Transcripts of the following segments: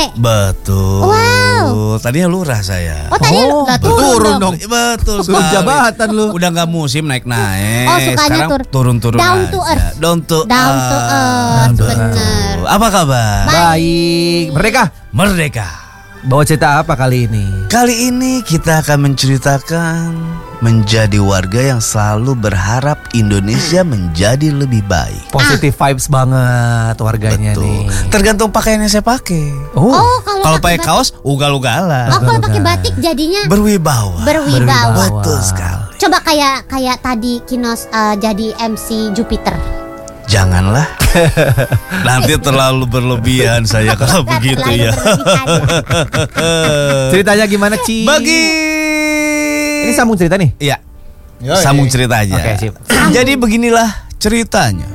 Betul. Wow. Tadinya lurah saya. Oh tadi udah turun dong. Betul Turun sekali. jabatan lu. Udah nggak musim naik-naik. Oh, sukanya Sekarang turun-turun Down aja. to earth. Down to earth, bener. Apa kabar? Baik. Merdeka. Merdeka. Bawa cerita apa kali ini? Kali ini kita akan menceritakan menjadi warga yang selalu berharap Indonesia menjadi lebih baik. Positive vibes banget warganya Betul. nih. Tergantung pakaian yang saya pakai. Oh, Kalau pakai kaos ugal-ugalan. Oh kalau pakai batik jadinya Berwibawa. berwibawa. Betul sekali. Coba kayak tadi Kinos jadi MC Jupiter. Janganlah. Nanti terlalu berlebihan saya kalau begitu Terlalu ya. berlebihan. ceritanya gimana, Ci? Ini sambung cerita nih? Iya. Sambung cerita aja. Oke, sip. Jadi beginilah ceritanya.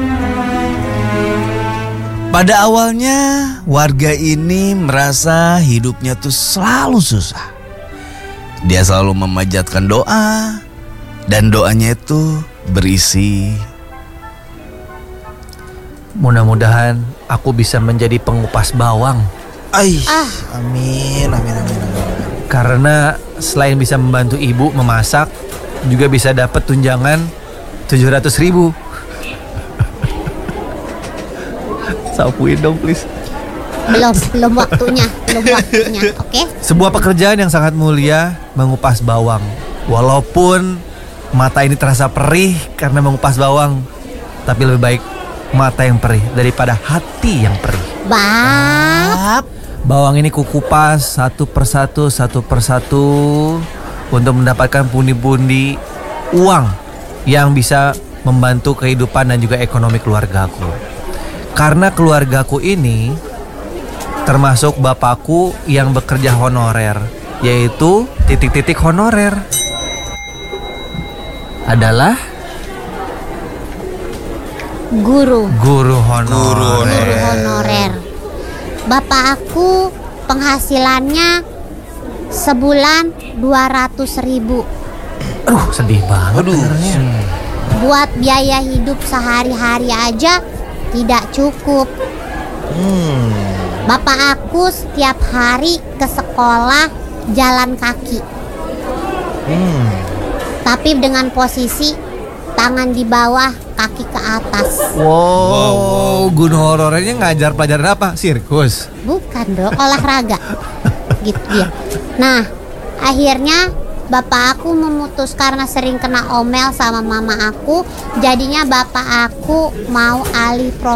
Pada awalnya warga ini merasa hidupnya tuh selalu susah. Dia selalu memanjatkan doa dan doanya itu berisi, Mudah-mudahan aku bisa menjadi pengupas bawang. Amin, amin, amin. Karena selain bisa membantu ibu memasak, juga bisa dapat tunjangan 700.000. Sapuin dong please. Belum waktunya, oke? Sebuah pekerjaan yang sangat mulia, mengupas bawang. Walaupun mata ini terasa perih karena mengupas bawang, tapi lebih baik mata yang perih daripada hati yang perih. Bab. Bawang ini kukupas satu persatu untuk mendapatkan pundi-pundi uang yang bisa membantu kehidupan dan juga ekonomi keluargaku. Karena keluargaku ini termasuk bapakku yang bekerja honorer, yaitu titik-titik honorer adalah Guru honorer. Bapak aku penghasilannya sebulan 200.000. Aduh, sedih banget dengernya. Buat biaya hidup sehari-hari aja tidak cukup. Bapak aku setiap hari ke sekolah jalan kaki. Tapi dengan posisi tangan di bawah, kaki ke atas. Wow, guru honorernya ngajar pelajaran apa? Sirkus? Bukan dong, olahraga. Gitu dia. Nah, akhirnya bapak aku memutus karena sering kena omel sama mama aku. Jadinya bapak aku mau alih profesi.